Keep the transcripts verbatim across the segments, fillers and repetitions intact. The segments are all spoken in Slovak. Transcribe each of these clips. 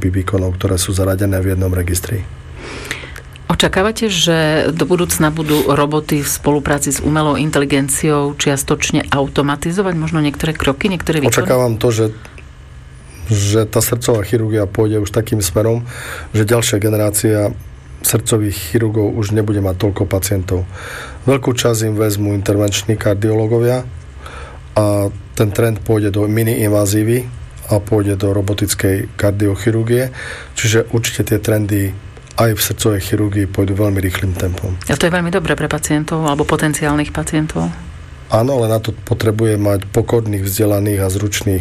typy výkonov, ktoré sú zaradené v jednom registri. Očakávate, že do budúcna budú roboty v spolupráci s umelou inteligenciou čiastočne automatizovať možno niektoré kroky, niektoré výkony? Očakávam to, že, že tá srdcová chirurgia pôjde už takým smerom, že ďalšia generácia srdcových chirurgov už nebude mať toľko pacientov. Veľkú časť im vezmú intervenční kardiológovia a ten trend pôjde do mini-invazívy a pôjde do robotickej kardiochirurgie, čiže určite tie trendy aj v srdcovej chirurgii pôjdu veľmi rýchlym tempom. A to je veľmi dobré pre pacientov alebo potenciálnych pacientov? Áno, ale na to potrebuje mať pokorných, vzdelaných a zručných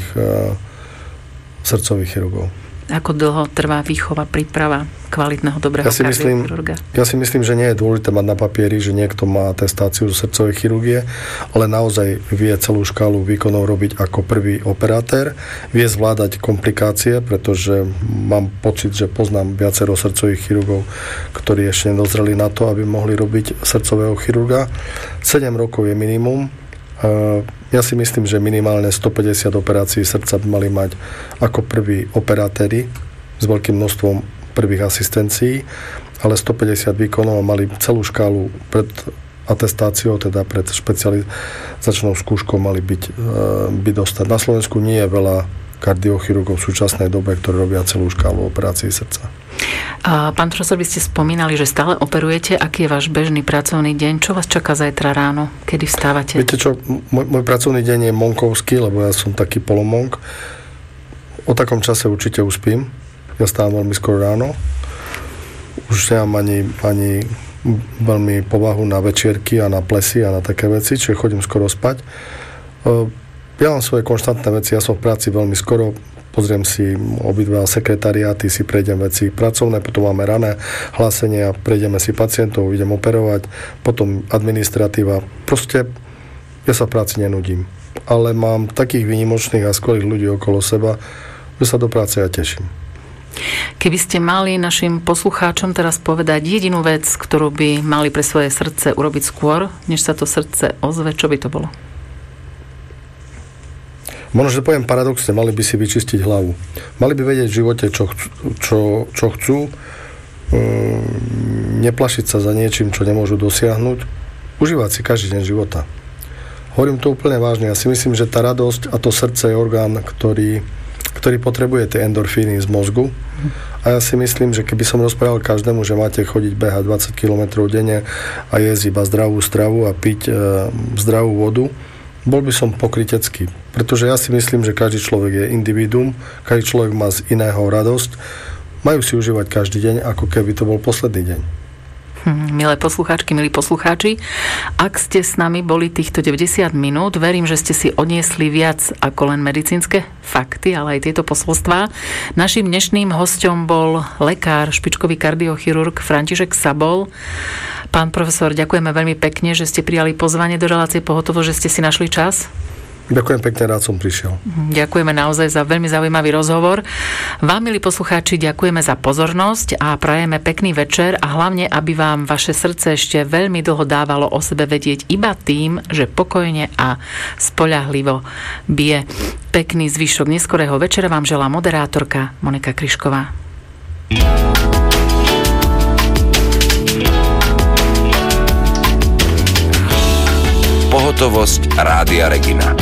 e, srdcových chirurgov. Ako dlho trvá výchova, príprava kvalitného, dobrého ja si myslím, kardiochirurga? Ja si myslím, že nie je dôležité mať na papieri, že niekto má atestáciu z srdcovej chirurgie, ale naozaj vie celú škálu výkonov robiť ako prvý operatér, vie zvládať komplikácie, pretože mám pocit, že poznám viacero srdcových chirurgov, ktorí ešte nedozreli na to, aby mohli robiť srdcového chirurga. sedem rokov je minimum. Ja si myslím, že minimálne stopäťdesiat operácií srdca by mali mať ako prví operatéri s veľkým množstvom prvých asistencií, ale stopäťdesiat výkonov mali celú škálu pred atestáciou, teda pred špecializačnou skúškou mali byť, byť dostať. Na Slovensku nie je veľa kardiochirurgov v súčasnej dobe, ktorí robia celú škálu operácií srdca. A pán profesor, vy ste spomínali, že stále operujete. Aký je váš bežný pracovný deň? Čo vás čaká zajtra ráno? Kedy vstávate? Viete čo, môj, môj pracovný deň je monkovský, lebo ja som taký polomonk. O takom čase určite uspím. Ja stávam veľmi skoro ráno. Už nemám ani, ani veľmi povahu na večierky a na plesy a na také veci, čiže chodím skoro spať. Ja mám svoje konštantné veci, ja som v práci veľmi skoro, pozriem si obidva sekretariáty, si prejdem veci pracovné, potom máme rané hlásenia, prejdeme si pacientov, idem operovať, potom administratíva. Proste ja sa v práci nenudím. Ale mám takých výnimočných a skvelých ľudí okolo seba, že sa do práce ja teším. Keby ste mali našim poslucháčom teraz povedať jedinú vec, ktorú by mali pre svoje srdce urobiť skôr, než sa to srdce ozve, čo by to bolo? Možno, že poviem paradoxne, mali by si vyčistiť hlavu. Mali by vedieť v živote, čo, čo, čo chcú, neplašiť sa za niečím, čo nemôžu dosiahnuť, užívať si každý deň života. Hovorím to úplne vážne. Ja si myslím, že tá radosť a to srdce je orgán, ktorý, ktorý potrebuje tie endorfíny z mozgu. A ja si myslím, že keby som rozprával každému, že máte chodiť behať dvadsať kilometrov denne a jesť iba zdravú stravu a piť e, zdravú vodu, bol by som pokrytecký. Pretože ja si myslím, že každý človek je individuum, každý človek má z iného radosť. Majú si užívať každý deň, ako keby to bol posledný deň. Hm, milé poslucháčky, milí poslucháči, ak ste s nami boli týchto deväťdesiat minút, verím, že ste si odniesli viac ako len medicínske fakty, ale aj tieto posolstvá. Naším dnešným hosťom bol lekár, špičkový kardiochirurg František Sabol. Pán profesor, ďakujeme veľmi pekne, že ste prijali pozvanie do relácie Pohotovo, že ste si našli čas. Ďakujem pekne, rád som prišiel. Ďakujeme naozaj za veľmi zaujímavý rozhovor. Vám, milí poslucháči, ďakujeme za pozornosť a prajeme pekný večer a hlavne, aby vám vaše srdce ešte veľmi dlho dávalo o sebe vedieť iba tým, že pokojne a spoľahlivo bije. Pekný zvyšok neskorého večera vám želá moderátorka Monika Kryšková. Pohotovosť Rádia Regina.